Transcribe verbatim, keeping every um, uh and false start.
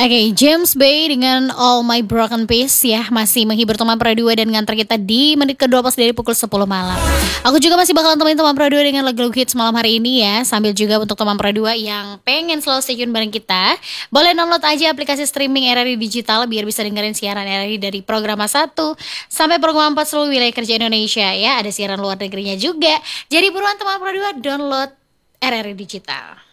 Oke, James Bay dengan All My Broken Piece ya, masih menghibur teman Pro dua dan ngantar kita di menit ke dua belas dari pukul sepuluh malam. Aku juga masih bakalan temenin teman Pro dua dengan lagu-lagu hits malam hari ini ya. Sambil juga untuk teman Pro dua yang pengen selalu stay tune bareng kita, boleh download aja aplikasi streaming R R I Digital biar bisa dengerin siaran R R I dari program satu sampai program empat seluruh wilayah kerja Indonesia ya. Ada siaran luar negerinya juga. Jadi buruan teman Pro dua download R R I Digital.